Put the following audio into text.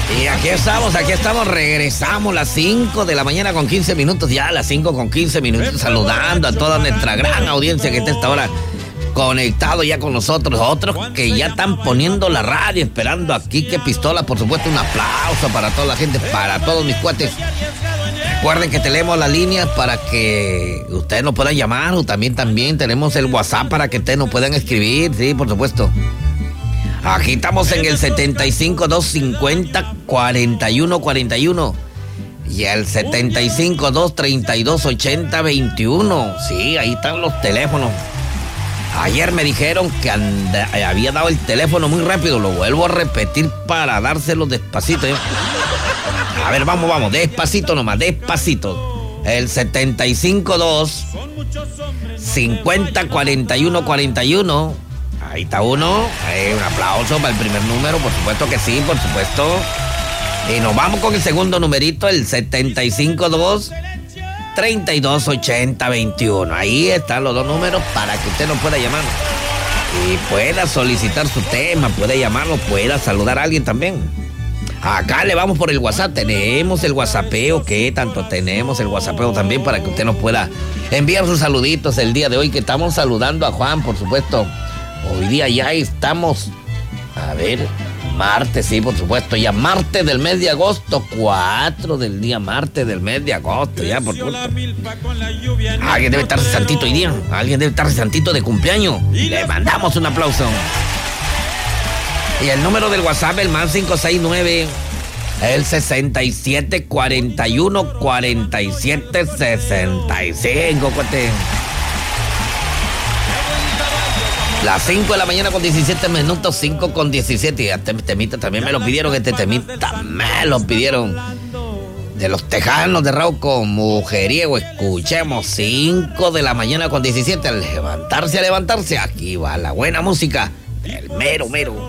Y aquí estamos, regresamos las 5 de la mañana con 15 minutos, ya las 5 con 15 minutos, saludando a toda nuestra gran audiencia que está a esta hora conectado ya con nosotros, otros que ya están poniendo la radio, esperando aquí que Pistola, por supuesto, un aplauso para toda la gente, para todos mis cuates. Recuerden que tenemos las líneas para que ustedes nos puedan llamar, o también tenemos el WhatsApp para que ustedes nos puedan escribir, sí, por supuesto. Aquí estamos en el 75-250-4141 y el 75-232-8021. Sí, ahí están los teléfonos. Ayer me dijeron que había dado el teléfono muy rápido. Lo vuelvo a repetir para dárselo despacito. A ver, vamos, despacito nomás, despacito. El 75-250-4141. Ahí está uno. Un aplauso para el primer número, por supuesto que sí, por supuesto. Y nos vamos con el segundo numerito, el 75-232-8021. Ahí están los dos números para que usted nos pueda llamar y pueda solicitar su tema, puede llamarlo, pueda saludar a alguien también. Acá le vamos por el WhatsApp, tenemos el WhatsAppeo, que tanto tenemos el WhatsAppeo también para que usted nos pueda enviar sus saluditos el día de hoy, que estamos saludando a Juan, por supuesto. Hoy día ya estamos, a ver, martes, sí, por supuesto, ya martes del mes de agosto, 4 del día, martes del mes de agosto, ya, por supuesto. Alguien debe estar santito hoy día, alguien debe estar santito de cumpleaños. Le mandamos un aplauso. Y el número del WhatsApp, el más 569, el 6741-4765, cuate. Las 5 de la mañana con 17 minutos, 5 con 17. Y este temita también me lo pidieron, este temita me lo pidieron. De los Tejanos de Rauco, Mujeriego. Escuchemos, 5 de la mañana con 17. Al levantarse, aquí va la buena música del mero.